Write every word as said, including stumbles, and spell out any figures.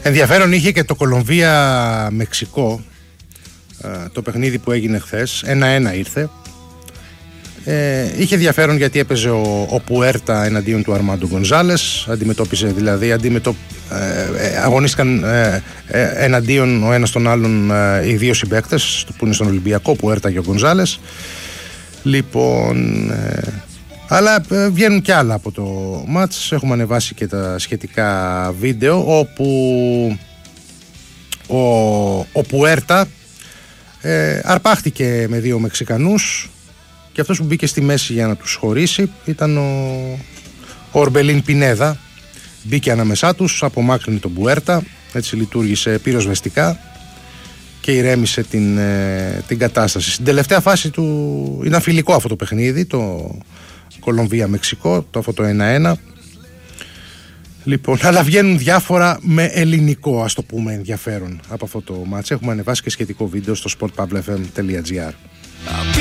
Ενδιαφέρον είχε και το Κολομβία-Μεξικό, το παιχνίδι που έγινε χθες. Ένα-ένα ήρθε. Ε, είχε ενδιαφέρον γιατί έπαιζε ο, ο Πουέρτα εναντίον του Αρμάντο Γκονζάλες. Αντιμετώπιζε δηλαδή, αντιμετω, ε, ε, αγωνίστηκαν ε, ε, εναντίον ο ένας τον άλλον ε, οι δύο συμπαίκτες που είναι στον Ολυμπιακό, Πουέρτα και ο Γκονζάλες. Λοιπόν, ε, αλλά ε, βγαίνουν και άλλα από το μάτς. Έχουμε ανεβάσει και τα σχετικά βίντεο όπου ο, ο Πουέρτα ε, αρπάχτηκε με δύο Μεξικανούς. Και αυτός που μπήκε στη μέση για να τους χωρίσει ήταν ο, ο Ορμπελίν Πινέδα. Μπήκε ανάμεσά τους, απομάκρυνε τον Πουέρτα, έτσι λειτουργήσε πυροσβεστικά και ηρέμησε την, ε, την κατάσταση. Στην τελευταία φάση του ήταν φιλικό αυτό το παιχνίδι, το Κολομβία-Μεξικό, το αυτό το ένα-ένα. Λοιπόν, αλλά βγαίνουν διάφορα με ελληνικό, ας το πούμε, ενδιαφέρον από αυτό το μάτς. Έχουμε ανεβάσει και σχετικό βίντεο στο sport pavlefm τελεία gr.